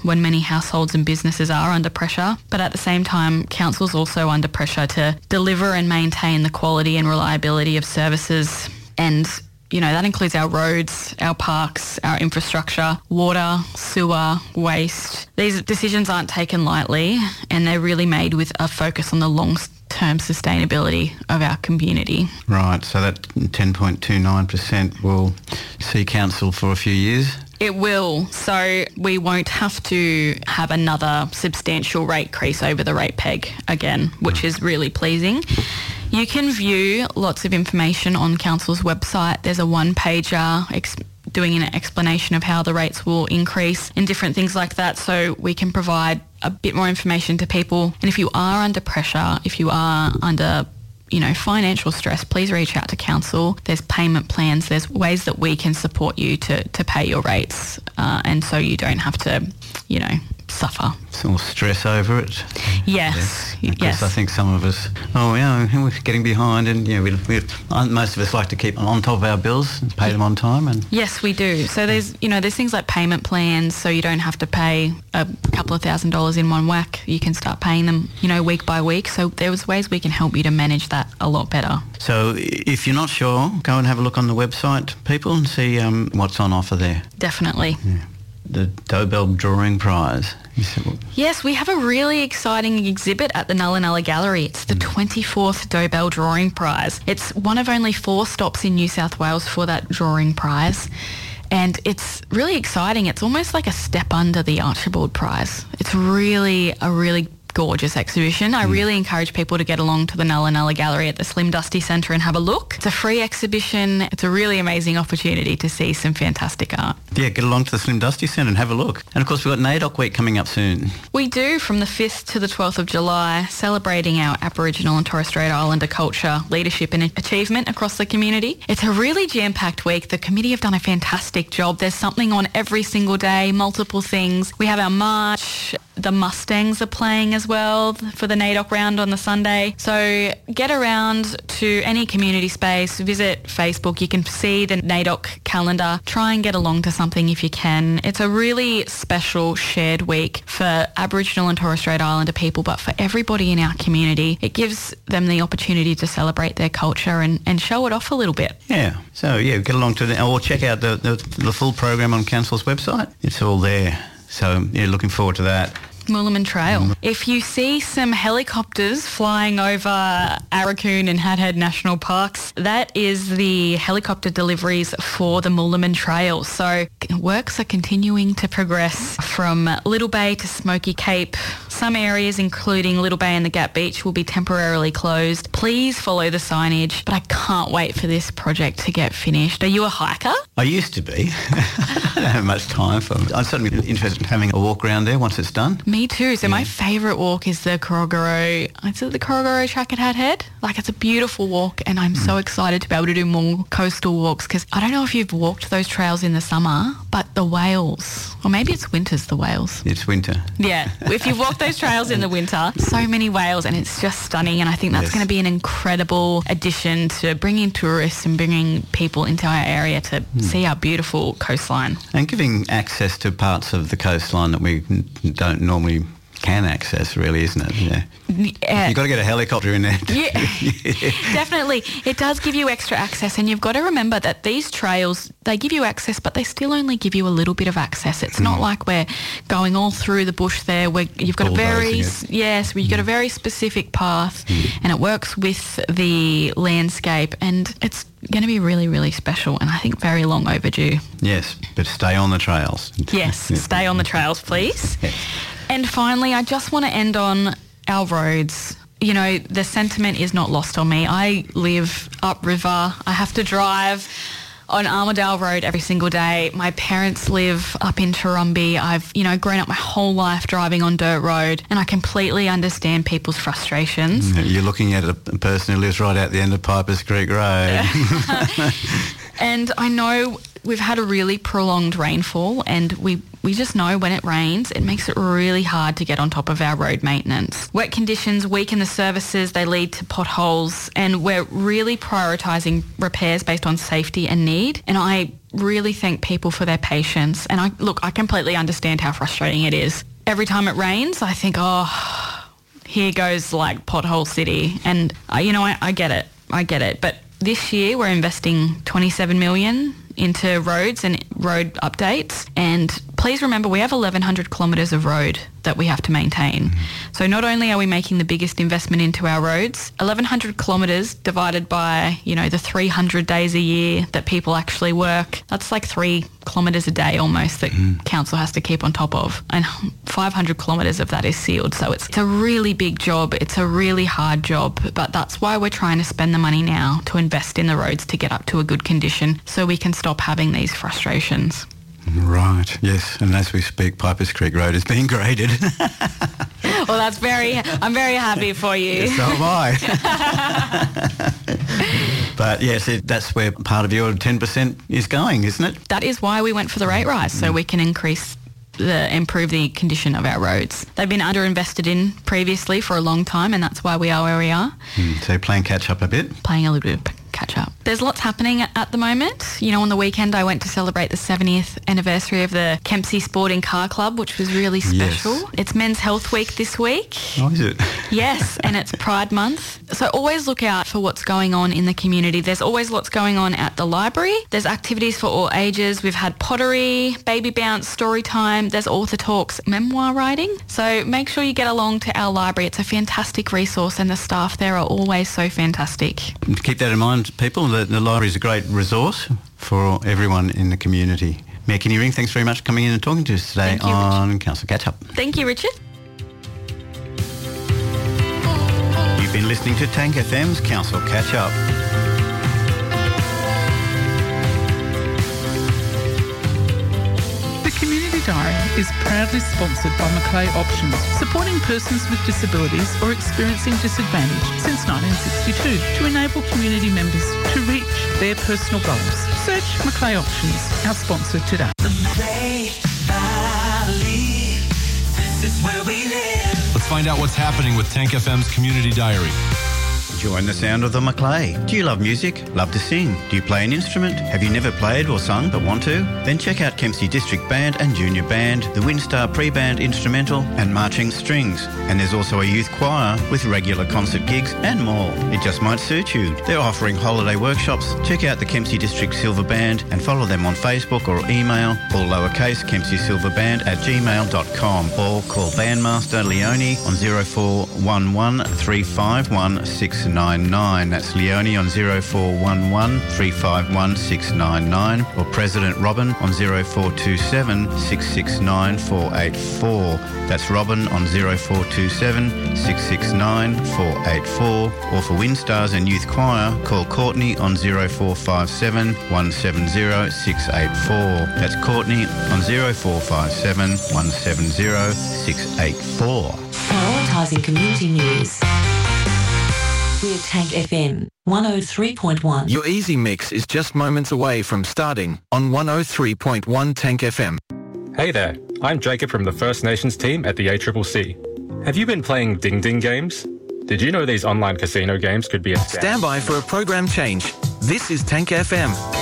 when many households and businesses are under pressure. But at the same time, council's also under pressure to deliver and maintain the quality and reliability of services. And, that includes our roads, our parks, our infrastructure, water, sewer, waste. These decisions aren't taken lightly, and they're really made with a focus on the long-term sustainability of our community. Right, so that 10.29% will see council for a few years? It will. So we won't have to have another substantial rate increase over the rate peg again, which is really pleasing. You can view lots of information on council's website. There's a one-pager doing an explanation of how the rates will increase and different things like that, so we can provide a bit more information to people. And if you are under pressure, if you are under financial stress, please reach out to council. There's payment plans. There's ways that we can support you to pay your rates, and so you don't have to, suffer. Or stress over it. Yes. Because I think some of us, we're getting behind, and most of us like to keep on top of our bills and pay them on time. And yes, we do. So there's things like payment plans, so you don't have to pay a couple of $1,000s in one whack. You can start paying them, week by week. So there's ways we can help you to manage that a lot better. So if you're not sure, go and have a look on the website, people, and see what's on offer there. Definitely. Yeah. The Dobell Drawing Prize. Yes, we have a really exciting exhibit at the Nulla Nulla Gallery. It's the 24th Dobell Drawing Prize. It's one of only 4 stops in New South Wales for that drawing prize. And it's really exciting. It's almost like a step under the Archibald Prize. It's really a really gorgeous exhibition. I really encourage people to get along to the Nulla Nulla Gallery at the Slim Dusty Centre and have a look. It's a free exhibition. It's a really amazing opportunity to see some fantastic art. Yeah, get along to the Slim Dusty Centre and have a look. And of course we've got NAIDOC Week coming up soon. We do, from the 5th to the 12th of July, celebrating our Aboriginal and Torres Strait Islander culture, leadership and achievement across the community. It's a really jam-packed week. The committee have done a fantastic job. There's something on every single day, multiple things. We have our march. The Mustangs are playing as well for the NAIDOC round on the Sunday. So get around to any community space, visit Facebook. You can see the NAIDOC calendar. Try and get along to something if you can. It's a really special shared week for Aboriginal and Torres Strait Islander people, but for everybody in our community. It gives them the opportunity to celebrate their culture and show it off a little bit. Yeah. So, get along to it, or check out the full program on Council's website. It's all there. So, looking forward to that. Moolarman Trail. If you see some helicopters flying over Arakoon and Hathead National Parks, that is the helicopter deliveries for the Moolarman Trail. So works are continuing to progress from Little Bay to Smoky Cape. Some areas, including Little Bay and the Gap Beach, will be temporarily closed. Please follow the signage, but I can't wait for this project to get finished. Are you a hiker? I used to be. I don't have much time for it. I'm certainly interested in having a walk around there once it's done. Me too. So my favourite walk is the Korogoro track at Hathead. It's a beautiful walk, and I'm so excited to be able to do more coastal walks, because I don't know if you've walked those trails in the summer, but the whales, or maybe it's winter's the whales. It's winter. Yeah. If you've walked those trails in the winter, so many whales, and it's just stunning, and I think that's going to be an incredible addition to bringing tourists and bringing people into our area to see our beautiful coastline. And giving access to parts of the coastline that we don't normally can access, really, isn't it? Yeah. You've got to get a helicopter in there. Yeah, definitely. It does give you extra access, and you've got to remember that these trails, they give you access, but they still only give you a little bit of access. It's not like we're going all through the bush there. You've got a very specific path, and it works with the landscape, and it's going to be really, really special, and I think very long overdue. Yes, but stay on the trails. Yes, stay on the trails, please. Yes. And finally, I just want to end on our roads. The sentiment is not lost on me. I live upriver. I have to drive on Armidale Road every single day. My parents live up in Turrumbie. I've, grown up my whole life driving on dirt road, and I completely understand people's frustrations. You're looking at a person who lives right at the end of Pipers Creek Road. And I know We've had a really prolonged rainfall, and we just know when it rains, it makes it really hard to get on top of our road maintenance. Wet conditions weaken the services, they lead to potholes, and we're really prioritising repairs based on safety and need. And I really thank people for their patience. And I completely understand how frustrating it is. Every time it rains, I think, here goes like Pothole City. And, I get it. But this year we're investing $27 million into roads and road updates. And please remember, we have 1,100 kilometres of road that we have to maintain. So not only are we making the biggest investment into our roads, 1,100 kilometres divided by, the 300 days a year that people actually work, that's like 3 kilometres a day almost that council has to keep on top of. And 500 kilometres of that is sealed. So it's a really big job. It's a really hard job. But that's why we're trying to spend the money now to invest in the roads to get up to a good condition so we can stop having these frustrations. Right, yes. And as we speak, Pipers Creek Road is being graded. Well, I'm very happy for you. Yes, so am I. But yes, that's where part of your 10% is going, isn't it? That is why we went for the rate rise, so we can improve the condition of our roads. They've been underinvested in previously for a long time, and that's why we are where we are. So playing catch up a bit? Playing a little bit of catch up. There's lots happening at the moment. On the weekend I went to celebrate the 70th anniversary of the Kempsey Sporting Car Club, which was really special. Yes. It's Men's Health Week this week. Oh, is it? Yes, and it's Pride Month. So always look out for what's going on in the community. There's always lots going on at the library. There's activities for all ages. We've had pottery, baby bounce, story time. There's author talks, memoir writing. So make sure you get along to our library. It's a fantastic resource, and the staff there are always so fantastic. Keep that in mind, people. The library is a great resource for everyone in the community. Mayor Kenny Ring, thanks very much for coming in and talking to us today on Council Catch Up. Thank you, Richard. You've been listening to Tank FM's Council Catch Up. The Community Diary is proudly sponsored by Macleay Options, supporting persons with disabilities or experiencing disadvantage since 1962 to enable community members to reach their personal goals. Search Macleay Options, our sponsor today. This is where we live. Let's find out what's happening with Tank FM's Community Diary. Join the sound of the Macleay. Do you love music? Love to sing? Do you play an instrument? Have you never played or sung but want to? Then check out Kempsey District Band and Junior Band, the Windstar Pre-Band Instrumental and Marching Strings. And there's also a youth choir with regular concert gigs and more. It just might suit you. They're offering holiday workshops. Check out the Kempsey District Silver Band and follow them on Facebook or email, all lowercase, kempseysilverband@gmail.com, or call Bandmaster Leonie on 0411 351 699. That's Leonie on 0411 351 699, or President Robin on 0427 669 484. That's Robin on 0427 669 484, or for Windstars and Youth Choir, call Courtney on 0457 170 684. That's Courtney on 0457 170 684. Prioritising community news. We're Tank FM 103.1. Your Easy Mix is just moments away from starting on 103.1 Tank FM. Hey there, I'm Jacob from the First Nations team at the ACCC. Have you been playing Ding Ding games? Did you know these online casino games could be a scam? Stand by for a program change. This is Tank FM.